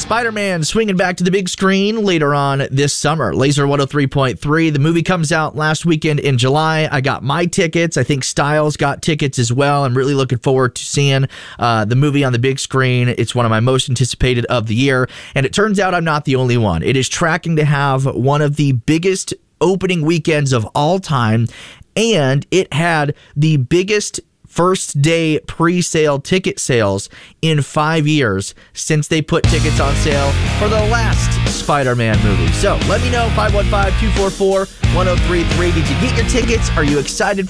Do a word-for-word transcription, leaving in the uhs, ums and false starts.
Spider-Man swinging back to the big screen later on this summer. Laser one oh three point three. The movie comes out last weekend in July. I got my tickets. I think Styles got tickets as well. I'm really looking forward to seeing uh, the movie on the big screen. It's one of my most anticipated of the year. And it turns out I'm not the only one. It is tracking to have one of the biggest opening weekends of all time. And it had the biggest first day pre-sale ticket sales in five years since they put tickets on sale for the last Spider-Man movie. So let me know, five one five, two four four, one oh three three. Did you get your tickets? Are you excited